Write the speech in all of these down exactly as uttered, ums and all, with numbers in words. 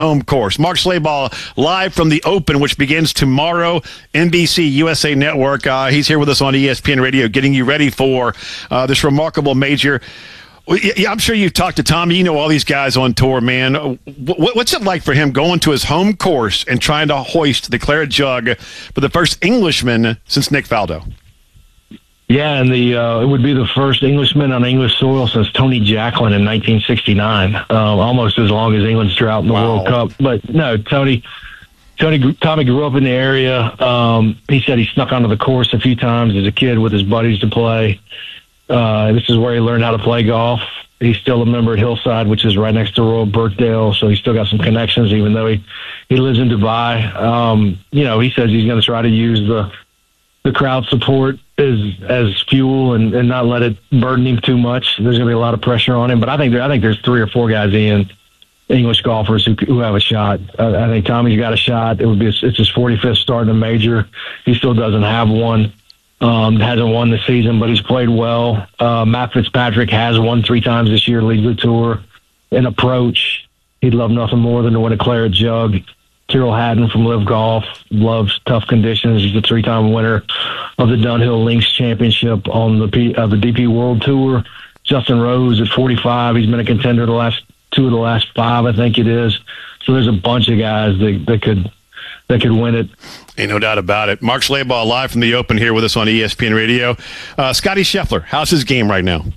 home course. Mark Schlabach live from the Open, which begins tomorrow. N B C U S A Network. Uh, he's here with us on E S P N Radio, getting you ready for uh, this remarkable major. Yeah, I'm sure you've talked to Tommy. You know all these guys on tour, man. What's it like for him going to his home course and trying to hoist the claret jug for the first Englishman since Nick Faldo? Yeah, and the uh, it would be the first Englishman on English soil since Tony Jacklin in nineteen sixty-nine, uh, almost as long as England's drought in the Wow. World Cup. But no, Tony, Tony, Tommy grew up in the area. Um, he said he snuck onto the course a few times as a kid with his buddies to play. Uh, this is where he learned how to play golf. He's still a member at Hillside, which is right next to Royal Birkdale, so he's still got some connections, even though he, he lives in Dubai. Um, you know, he says he's going to try to use the the crowd support as as fuel and, and not let it burden him too much. There's going to be a lot of pressure on him, but I think there, I think there's three or four guys in English golfers who who have a shot. I, I think Tommy's got a shot. It would be it's his forty-fifth start in a major. He still doesn't have one. Um, hasn't won this season, but he's played well. Uh, Matt Fitzpatrick has won three times this year, leads the tour. In approach, he'd love nothing more than to win a claret jug. Tyrrell Hatton from Live Golf loves tough conditions. He's a three-time winner of the Dunhill Links Championship on the P, uh, the D P World Tour. Justin Rose at forty-five. He's been a contender the last two of the last five, I think it is. So there's a bunch of guys that, that could that could win it. Ain't no doubt about it. Mark Schlabach live from the Open here with us on E S P N Radio. Uh, Scotty Scheffler, how's his game right now?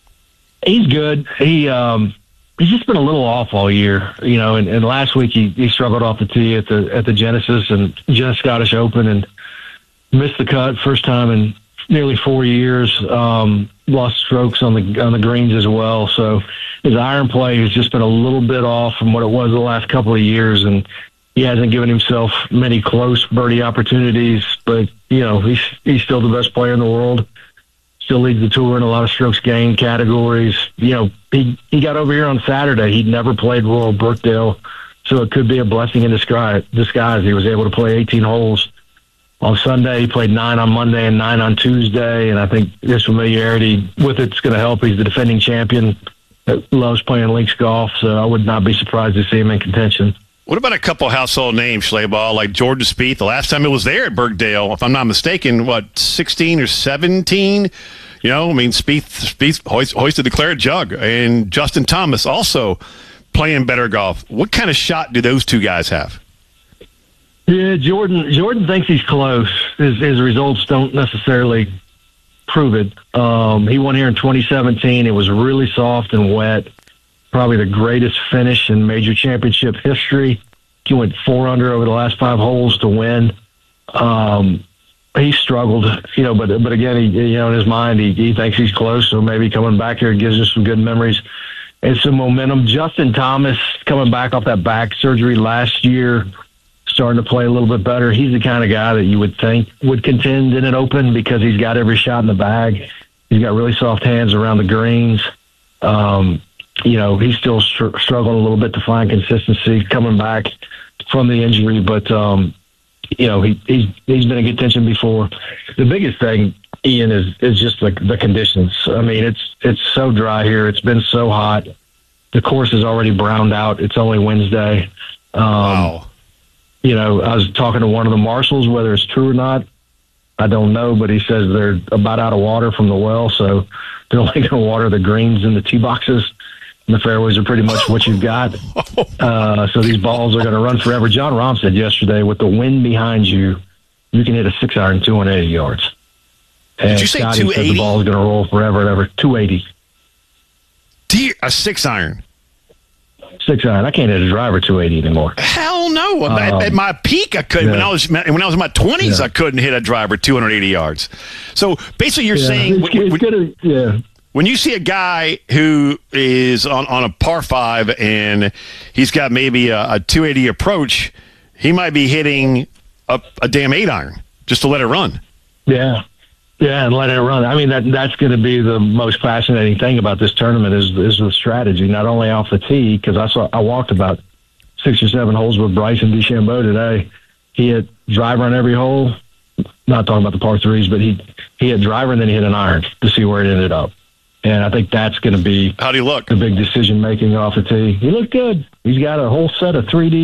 He's good. He um, he's just been a little off all year, you know. And, and last week he, he struggled off the tee at the at the Genesis and Genesis Scottish Open and missed the cut first time in nearly four years. Um, lost strokes on the on the greens as well. So his iron play has just been a little bit off from what it was the last couple of years, and he hasn't given himself many close birdie opportunities. But you know, he's he's still the best player in the world. Still leads the tour in a lot of strokes gained categories. You know, he he got over here on Saturday. He'd never played Royal Birkdale, so it could be a blessing in disguise. disguise. He was able to play eighteen holes on Sunday. He played nine on Monday and nine on Tuesday, and I think his familiarity with it's going to help. He's the defending champion that loves playing links golf, so I would not be surprised to see him in contention. What about a couple household names, Schlabach, like Jordan Spieth? The last time it was there at Birkdale, if I'm not mistaken, what, sixteen or seventeen? You know, I mean, Spieth, Spieth hoist, hoisted the claret jug, and Justin Thomas also playing better golf. What kind of shot do those two guys have? Yeah, Jordan. Jordan thinks he's close. His, his results don't necessarily prove it. Um, he won here in twenty seventeen. It was really soft and wet. Probably the greatest finish in major championship history. He went four under over the last five holes to win. Um, he struggled, you know, but but again, he, you know, in his mind, he, he thinks he's close. So maybe coming back here gives us some good memories and some momentum. Justin Thomas coming back off that back surgery last year, starting to play a little bit better. He's the kind of guy that you would think would contend in an Open because he's got every shot in the bag. He's got really soft hands around the greens. Um, you know, he's still str- struggling a little bit to find consistency coming back from the injury, but, um, you know, he, he's, he's been in contention before. The biggest thing, Ian, is, is just the, the conditions. I mean, it's, it's so dry here. It's been so hot. The course is already browned out. It's only Wednesday. Um, Wow. You know, I was talking to one of the marshals, whether it's true or not, I don't know, but he says they're about out of water from the well, so they're only going to water the greens and the tee boxes. And the fairways are pretty much what you've got. Uh, so these balls are going to run forever. John Rahm said yesterday, with the wind behind you, you can hit a six iron two hundred eighty yards. And Did you say Scotty two said eighty? the ball is going to roll forever and ever. two eighty. Dear, a six iron. Six iron. I can't hit a driver two eighty anymore. Hell no. Um, at, at my peak, I couldn't. yeah. When I was when I was in my twenties, Yeah. I couldn't hit a driver two hundred eighty yards. So basically, you're Yeah, saying it's, when, it's when- gonna, yeah. when you see a guy who is on, on a par five and he's got maybe a, a two eighty approach, he might be hitting a, a damn eight iron just to let it run. Yeah. Yeah, and let it run. I mean, that that's going to be the most fascinating thing about this tournament is is the strategy, not only off the tee, because I saw I walked about six or seven holes with Bryson DeChambeau today. He hit driver on every hole. Not talking about the par threes, but he he hit driver and then he hit an iron to see where it ended up. And I think that's going to be How'd he look? the big decision making off the tee. He looked good. He's got a whole set of three D